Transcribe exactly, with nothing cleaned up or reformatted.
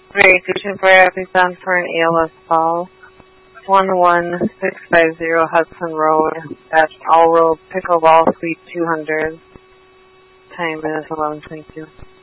Radiation therapy done for an A L S call. one one six five zero Hudson Road, that's All Road, Pickleball Suite two hundred. Time is eleven twenty-two.